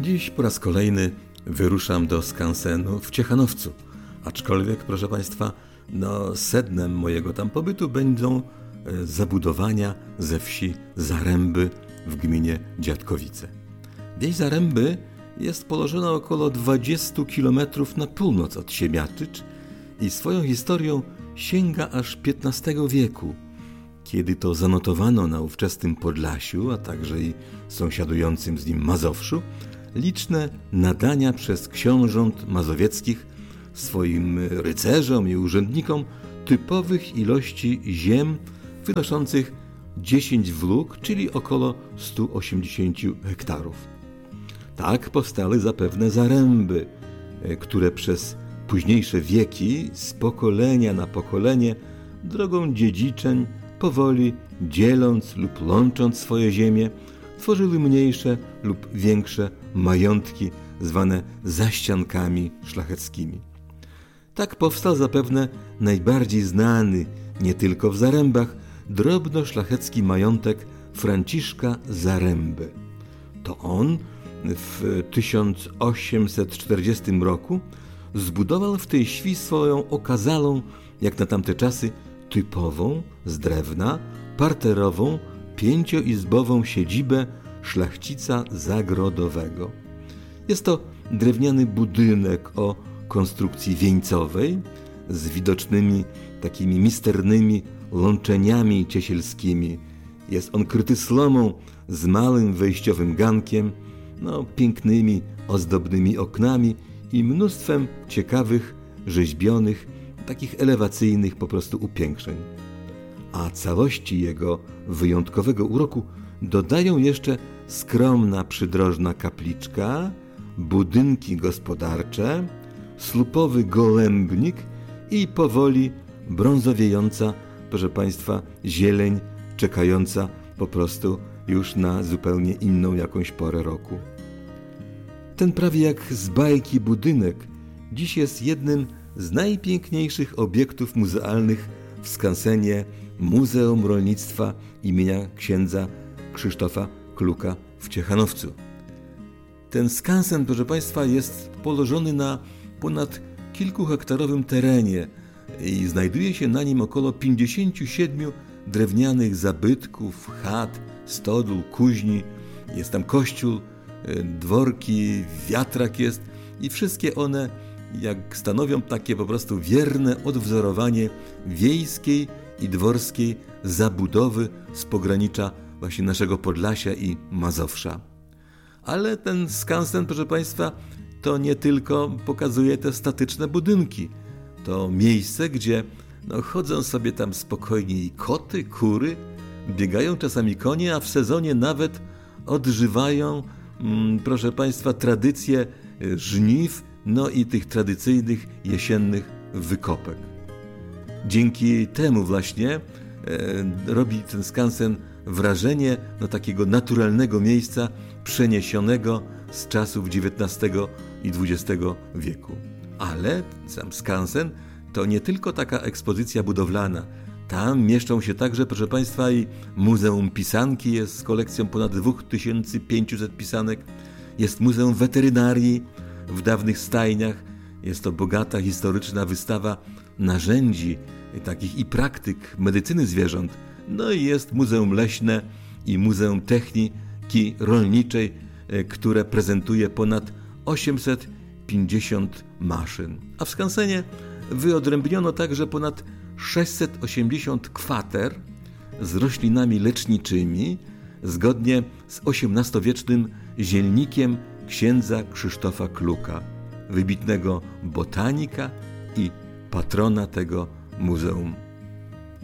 Dziś po raz kolejny wyruszam do skansenu w Ciechanowcu. Aczkolwiek, proszę Państwa, sednem mojego tam pobytu będą zabudowania ze wsi Zaręby w gminie Dziadkowice. Wieś Zaręby jest położona około 20 km na północ od Siemiatycz i swoją historią sięga aż XV wieku, kiedy to zanotowano na ówczesnym Podlasiu, a także i sąsiadującym z nim Mazowszu, liczne nadania przez książąt mazowieckich swoim rycerzom i urzędnikom typowych ilości ziem wynoszących 10 wlóg, czyli około 180 hektarów. Tak powstały zapewne zaręby, które przez późniejsze wieki z pokolenia na pokolenie drogą dziedziczeń powoli dzieląc lub łącząc swoje ziemie tworzyły mniejsze lub większe majątki zwane zaściankami szlacheckimi. Tak powstał zapewne najbardziej znany nie tylko w Zarębach drobno-szlachecki majątek Franciszka Zaręby. To on w 1840 roku zbudował w tej wsi swoją okazalą, jak na tamte czasy, typową, z drewna, parterową, 5-izbową siedzibę szlachcica zagrodowego. Jest to drewniany budynek o konstrukcji wieńcowej z widocznymi takimi misternymi łączeniami ciesielskimi. Jest on kryty slomą z małym wejściowym gankiem, pięknymi, ozdobnymi oknami i mnóstwem ciekawych, rzeźbionych, takich elewacyjnych po prostu upiększeń. A całości jego wyjątkowego uroku dodają jeszcze skromna przydrożna kapliczka, budynki gospodarcze, słupowy golębnik i powoli brązowiejąca, proszę Państwa, zieleń czekająca po prostu już na zupełnie inną jakąś porę roku. Ten prawie jak z bajki budynek dziś jest jednym z najpiękniejszych obiektów muzealnych w skansenie Muzeum Rolnictwa imienia księdza Krzysztofa Kluka w Ciechanowcu. Ten skansen, proszę Państwa, jest położony na ponad kilkuhektarowym terenie i znajduje się na nim około 57 drewnianych zabytków, chat, stodół, kuźni. Jest tam kościół, dworki, wiatrak jest i wszystkie one jak stanowią takie po prostu wierne odwzorowanie wiejskiej i dworskiej zabudowy z pogranicza właśnie naszego Podlasia i Mazowsza. Ale ten skansen, proszę Państwa, to nie tylko pokazuje te statyczne budynki. To miejsce, gdzie chodzą sobie tam spokojnie i koty, kury, biegają czasami konie, a w sezonie nawet odżywają, proszę Państwa, tradycje żniw, i tych tradycyjnych jesiennych wykopek. Dzięki temu właśnie robi ten skansen wrażenie takiego naturalnego miejsca przeniesionego z czasów XIX i XX wieku. Ale sam skansen to nie tylko taka ekspozycja budowlana. Tam mieszczą się także, proszę Państwa, i Muzeum Pisanki jest z kolekcją ponad 2500 pisanek. Jest Muzeum Weterynarii w dawnych stajniach. Jest to bogata, historyczna wystawa narzędzi takich i praktyk medycyny zwierząt. I jest Muzeum Leśne i Muzeum Techniki Rolniczej, które prezentuje ponad 850 maszyn. A w skansenie wyodrębniono także ponad 680 kwater z roślinami leczniczymi, zgodnie z XVIII-wiecznym zielnikiem księdza Krzysztofa Kluka, wybitnego botanika i patrona tego muzeum.